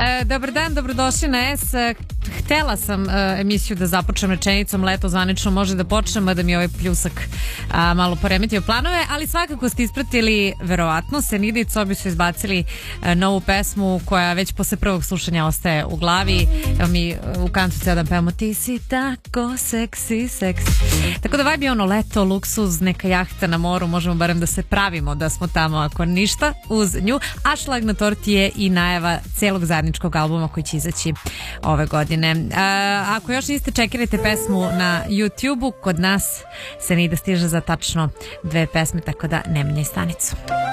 Dobar dan, dobrodošli na S. Htela sam emisiju da započnem rečenicom leto zvanično može da počnem, mada mi ovaj pljusak malo poremetio planove, ali svakako ste ispratili, verovatno, Senida i Cobi su izbacili novu pesmu koja već posle prvog slušanja ostaje u glavi. Evo mi u kancu ceo dan pevamo ti si tako seksi. Tako da vibe je ono leto, luksuz, neka jahta na moru, možemo barem da se pravimo da smo tamo ako ništa uz nju, a šlag na torti je i najava celog zajedničkog albuma koji će izaći ove godine. Ako još niste, čekirajte pesmu na YouTube-u, kod nas Senida stiže za tačno 2 pesme, tako da ne menjaj stanicu.